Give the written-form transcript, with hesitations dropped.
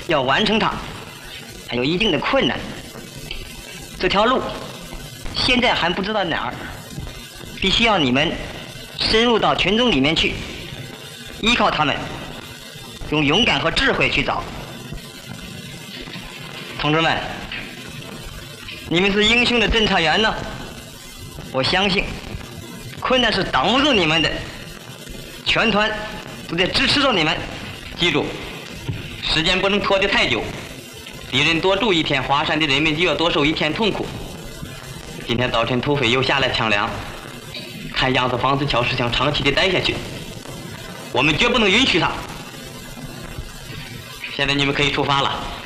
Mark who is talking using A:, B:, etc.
A: 要完成它，还有一定的困难。这条路现在还不知道哪儿，必须要你们深入到群众里面去，依靠他们，用勇敢和智慧去找。同志们，你们是英雄的侦察员呢，我相信困难是挡不住你们的，全团都在支持着你们。
B: 记住，时间不能拖得太久，敌人多住一天，华山的人民就要多受一天痛苦。今天早晨土匪又下来抢粮，看样子房子桥是想长期的待下去，我们绝不能允许他。现在你们可以出发了。